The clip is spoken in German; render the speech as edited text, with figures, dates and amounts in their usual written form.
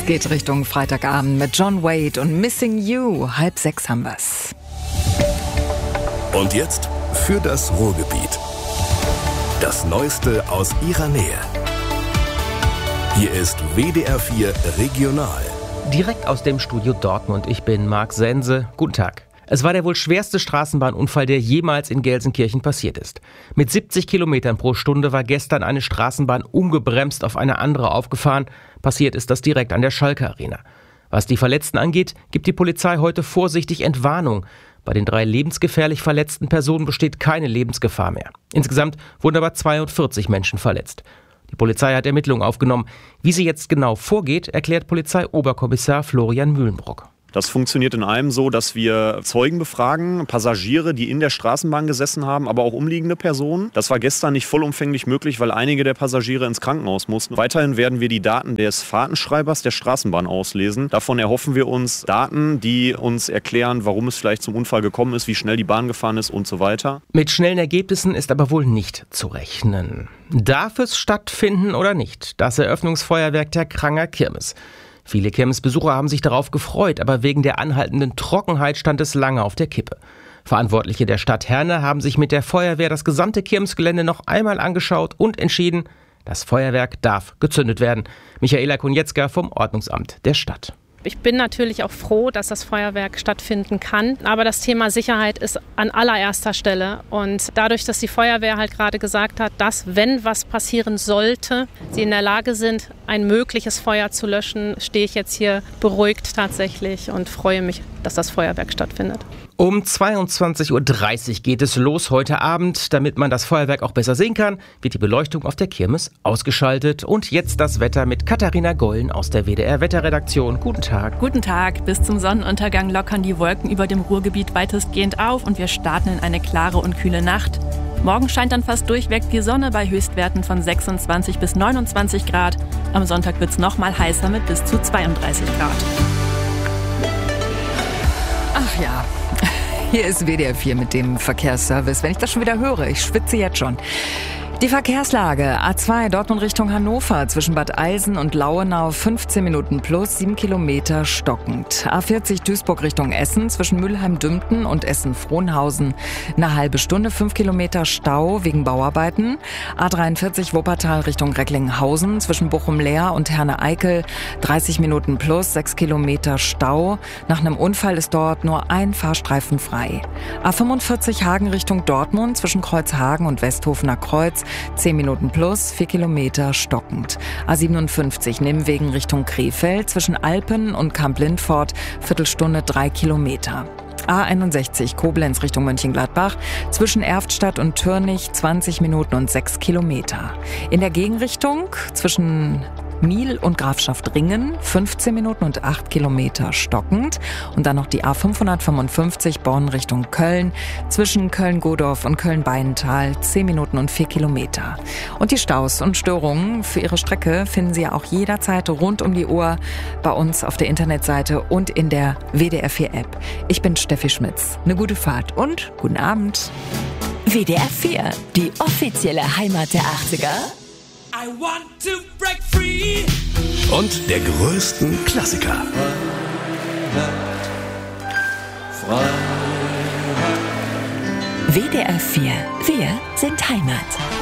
geht Richtung Freitagabend mit John Wade und Missing You. 5:30 haben wir's. Und jetzt für das Ruhrgebiet. Das Neueste aus ihrer Nähe. Hier ist WDR 4 Regional. Direkt aus dem Studio Dortmund. Ich bin Marc Sense. Guten Tag. Es war der wohl schwerste Straßenbahnunfall, der jemals in Gelsenkirchen passiert ist. Mit 70 Kilometern pro Stunde war gestern eine Straßenbahn ungebremst auf eine andere aufgefahren. Passiert ist das direkt an der Schalke Arena. Was die Verletzten angeht, gibt die Polizei heute vorsichtig Entwarnung. Bei den 3 lebensgefährlich verletzten Personen besteht keine Lebensgefahr mehr. Insgesamt wurden aber 42 Menschen verletzt. Die Polizei hat Ermittlungen aufgenommen. Wie sie jetzt genau vorgeht, erklärt Polizeioberkommissar Florian Mühlenbrock. Das funktioniert in allem so, dass wir Zeugen befragen, Passagiere, die in der Straßenbahn gesessen haben, aber auch umliegende Personen. Das war gestern nicht vollumfänglich möglich, weil einige der Passagiere ins Krankenhaus mussten. Weiterhin werden wir die Daten des Fahrtenschreibers der Straßenbahn auslesen. Davon erhoffen wir uns Daten, die uns erklären, warum es vielleicht zum Unfall gekommen ist, wie schnell die Bahn gefahren ist und so weiter. Mit schnellen Ergebnissen ist aber wohl nicht zu rechnen. Darf es stattfinden oder nicht? Das Eröffnungsfeuerwerk der Kranger Kirmes. Viele Kirmesbesucher haben sich darauf gefreut, aber wegen der anhaltenden Trockenheit stand es lange auf der Kippe. Verantwortliche der Stadt Herne haben sich mit der Feuerwehr das gesamte Kirmesgelände noch einmal angeschaut und entschieden, das Feuerwerk darf gezündet werden. Michaela Konietzka vom Ordnungsamt der Stadt. Ich bin natürlich auch froh, dass das Feuerwerk stattfinden kann. Aber das Thema Sicherheit ist an allererster Stelle. Und dadurch, dass die Feuerwehr halt gerade gesagt hat, dass, wenn was passieren sollte, sie in der Lage sind, ein mögliches Feuer zu löschen, stehe ich jetzt hier beruhigt tatsächlich und freue mich, dass das Feuerwerk stattfindet. Um 22:30 Uhr geht es los heute Abend. Damit man das Feuerwerk auch besser sehen kann, wird die Beleuchtung auf der Kirmes ausgeschaltet. Und jetzt das Wetter mit Katharina Gollen aus der WDR-Wetterredaktion. Guten Tag. Guten Tag. Bis zum Sonnenuntergang lockern die Wolken über dem Ruhrgebiet weitestgehend auf und wir starten in eine klare und kühle Nacht. Morgen scheint dann fast durchweg die Sonne bei Höchstwerten von 26 bis 29 Grad. Am Sonntag wird es noch mal heißer mit bis zu 32 Grad. Ach ja. Hier ist WDR 4 mit dem Verkehrsservice. Wenn ich das schon wieder höre, ich schwitze jetzt schon. Die Verkehrslage: A2 Dortmund Richtung Hannover zwischen Bad Eilsen und Lauenau 15 Minuten plus 7 Kilometer stockend. A40 Duisburg Richtung Essen zwischen Mülheim-Dümpten und Essen-Frohnhausen eine halbe Stunde, 5 Kilometer Stau wegen Bauarbeiten. A43 Wuppertal Richtung Recklinghausen zwischen Bochum-Leer und Herne-Eickel 30 Minuten plus 6 Kilometer Stau. Nach einem Unfall ist dort nur ein Fahrstreifen frei. A45 Hagen Richtung Dortmund zwischen Kreuzhagen und Westhofener Kreuz 10 Minuten plus, 4 Kilometer stockend. A57 Nimwegen Richtung Krefeld zwischen Alpen und Kamp-Lindfort, Viertelstunde 3 Kilometer. A61 Koblenz Richtung Mönchengladbach zwischen Erftstadt und Türnich 20 Minuten und 6 Kilometer. In der Gegenrichtung zwischen Miel und Grafschaft Ringen 15 Minuten und 8 Kilometer stockend. Und dann noch die A555 Bonn Richtung Köln zwischen Köln-Godorf und Köln-Beintal 10 Minuten und 4 Kilometer. Und die Staus und Störungen für Ihre Strecke finden Sie auch jederzeit rund um die Uhr bei uns auf der Internetseite und in der WDR 4 App. Ich bin Steffi Schmitz. Eine gute Fahrt und guten Abend. WDR 4, die offizielle Heimat der 80er. I want to break free. Und der größten Klassiker. WDR 4, wir sind Heimat.